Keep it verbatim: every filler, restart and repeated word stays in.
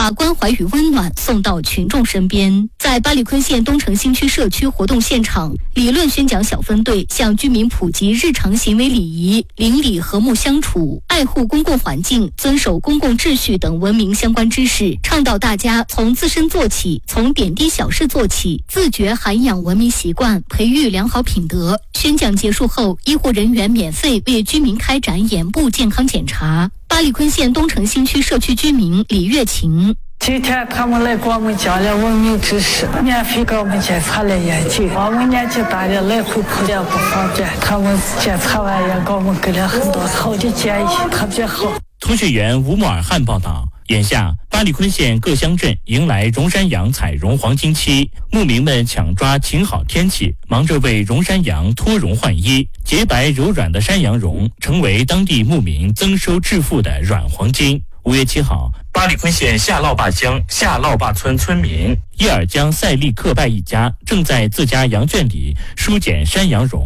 把关怀与温暖送到群众身边。在八里昆县东城新区社区活动现场，理论宣讲小分队向居民普及日常行为礼仪、邻里和睦相处、爱护公共环境、遵守公共秩序等文明相关知识，倡导大家从自身做起，从点滴小事做起，自觉涵养文明习惯，培育良好品德。宣讲结束后，医护人员免费为居民开展眼部健康检查。八里昆县东城新区社区居民李月琴。 今天他们来给我们讲了文明知识，免费给我们检查了眼睛。我们年纪大的来回跑也不方便，他们检查完也给我们给了很多好的建议，特别好。 通讯员吴木尔汉报道。眼下，八里昆县各乡镇迎来荣山羊采绒黄金期，牧民们抢抓晴好天气，忙着为荣山羊脱绒换衣。洁白柔软的山羊绒成为当地牧民增收致富的软黄金。五月七号，八里昆县下涝坝乡下涝坝村村民叶尔江赛利克拜一家正在自家羊圈里梳剪山羊绒。